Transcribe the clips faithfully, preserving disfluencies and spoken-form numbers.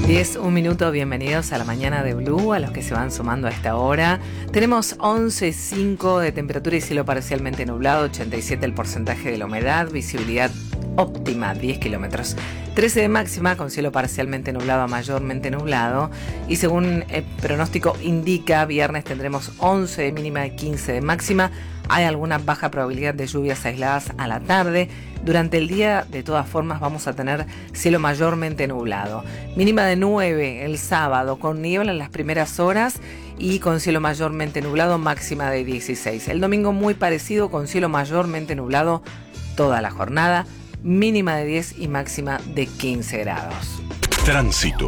diez, un minuto, bienvenidos a la mañana de Blue, a los que se van sumando a esta hora. Tenemos once coma cinco de temperatura y cielo parcialmente nublado, ochenta y siete el porcentaje de la humedad, visibilidad óptima, diez kilómetros. trece de máxima con cielo parcialmente nublado a mayormente nublado. Y según el pronóstico indica, viernes tendremos once de mínima y quince de máxima. Hay alguna baja probabilidad de lluvias aisladas a la tarde. Durante el día, de todas formas, vamos a tener cielo mayormente nublado. Mínima de nueve el sábado, con niebla en las primeras horas y con cielo mayormente nublado, máxima de dieciséis. El domingo muy parecido, con cielo mayormente nublado toda la jornada, mínima de diez y máxima de quince grados. Tránsito.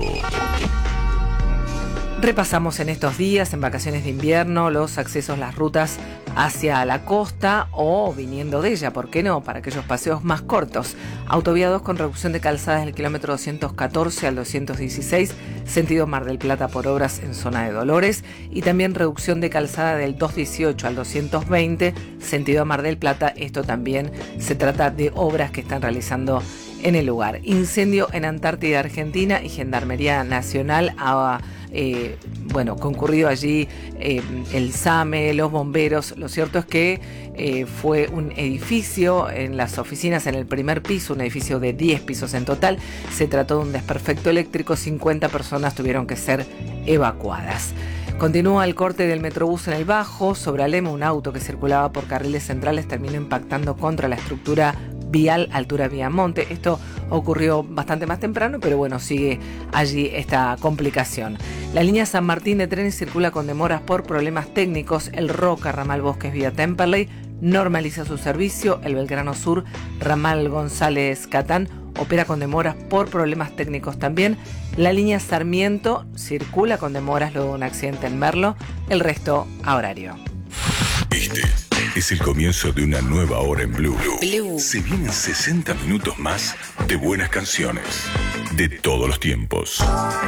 Repasamos en estos días, en vacaciones de invierno, los accesos, las rutas hacia la costa o viniendo de ella, ¿por qué no?, para aquellos paseos más cortos. Autovía dos con reducción de calzadas del kilómetro doscientos catorce al doscientos dieciséis, sentido Mar del Plata por obras en zona de Dolores, y también reducción de calzada del doscientos dieciocho al doscientos veinte, sentido Mar del Plata. Esto también se trata de obras que están realizando en el lugar. Incendio en Antártida, Argentina, y Gendarmería Nacional ha Eh, bueno, concurrido allí eh, el SAME, los bomberos. Lo cierto es que eh, fue un edificio en las oficinas en el primer piso, un edificio de diez pisos en total. Se trató de un desperfecto eléctrico, cincuenta personas tuvieron que ser evacuadas. Continúa el corte del Metrobús en el Bajo. Sobre Alem, un auto que circulaba por carriles centrales terminó impactando contra la estructura vial altura Viamonte. Esto ocurrió bastante más temprano, pero bueno, sigue allí esta complicación. La línea San Martín de trenes circula con demoras por problemas técnicos. El Roca, ramal Bosques vía Temperley, normaliza su servicio. El Belgrano Sur, ramal González Catán, opera con demoras por problemas técnicos también. La línea Sarmiento circula con demoras luego de un accidente en Merlo. El resto a horario. Este es el comienzo de una nueva hora en Blue. Blue. Se vienen sesenta minutos más de buenas canciones de todos los tiempos.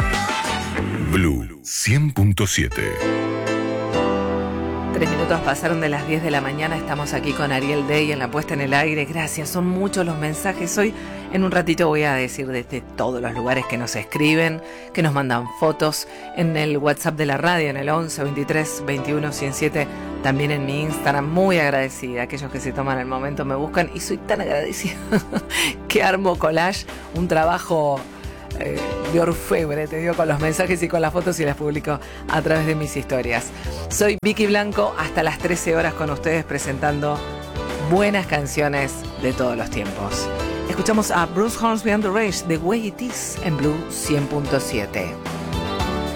Blue cien punto siete. Tres minutos pasaron de las diez de la mañana. Estamos aquí con Ariel Day en la puesta en el aire. Gracias, son muchos los mensajes. Hoy en un ratito voy a decir desde todos los lugares que nos escriben, que nos mandan fotos en el WhatsApp de la radio, en el once veintitrés veintiuno cien siete. También en mi Instagram, muy agradecida. Aquellos que se toman el momento me buscan y soy tan agradecida que armo collage, un trabajo eh, de orfebre, te digo, con los mensajes y con las fotos, y las publico a través de mis historias. Soy Vicky Blanco, hasta las trece horas con ustedes presentando buenas canciones de todos los tiempos. Escuchamos a Bruce Hornsby and the Rage, The Way It Is, en Blue cien punto siete.